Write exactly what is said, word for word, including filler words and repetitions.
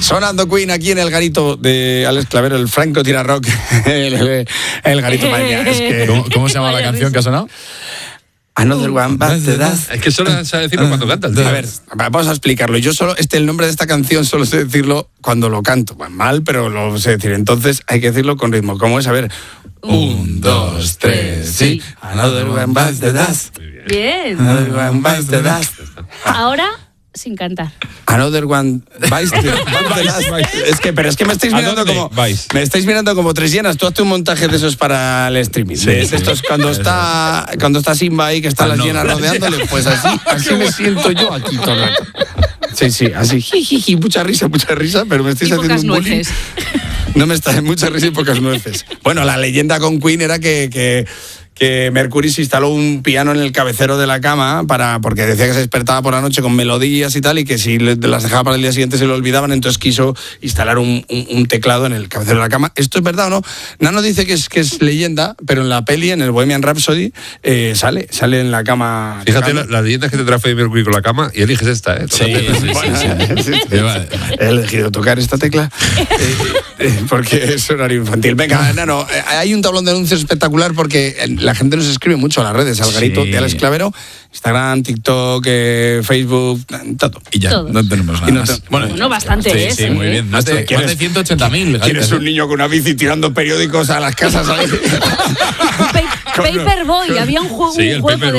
Sonando Queen aquí en el garito de Alex Clavero, el Franco Tira Rock. El, el, el garito, madre mía, es que... ¿Cómo, cómo se llama la canción que ha sonado? Another one bites the dust. Es que solo sabe decirlo cuando canta el tío. A ver, vamos a explicarlo. Yo solo, este, el nombre de esta canción solo sé decirlo cuando lo canto. Mal, pero lo sé decir. Entonces hay que decirlo con ritmo. ¿Cómo es? A ver. Un, dos, tres, sí. Another one bites the dust. Bien. Another one bites the dust. Ahora, sin cantar. Another one bites the dust. Es que, pero es que me estáis mirando como... Vais. Me estáis mirando como tres llenas. Tú hazte un montaje de esos para el streaming. Sí, de sí. estos cuando está cuando está Simba ahí, que están las no. llenas rodeándole. Pues así, así me siento yo aquí todo el rato. Sí, sí, así, jijiji, mucha risa, mucha risa, pero me estáis Y haciendo pocas un bullying. nueces. No me está, mucha risa y pocas nueces. Bueno, la leyenda con Queen era que, que, que Mercury se instaló un piano en el cabecero de la cama para, porque decía que se despertaba por la noche con melodías y tal, y que si le- las dejaba para el día siguiente se lo olvidaban, entonces quiso instalar un, un, un teclado en el cabecero de la cama. ¿Esto es verdad o no? Nano dice que es, que es leyenda, pero en la peli, en el Bohemian Rhapsody, eh, sale, sale en la cama. Fíjate tocando. las leyendas que te trae Freddie Mercury con la cama y eliges esta, ¿eh? Sí, sí, Bueno, sí, sí. sí, sí. Eh, vale. He elegido tocar esta tecla eh, eh, porque es horario infantil. Venga, Nano, eh, hay un tablón de anuncios espectacular porque eh, la gente nos escribe mucho a las redes, al garito Sí. de Alex Clavero, Instagram, TikTok, eh, Facebook, eh, todo. Y ya, Todo. no tenemos nada Y no más. te- Bueno, bastante sí, es, sí, ¿eh? muy bien. Más de, ¿Quieres- más de ciento ochenta mil. ¿Quieres un niño con una bici tirando periódicos a las casas ahí? Pa- Paperboy, había un juego, Sí, un el juego Paperboy.